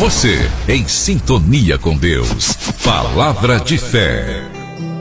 Você em sintonia com Deus. Palavra de fé.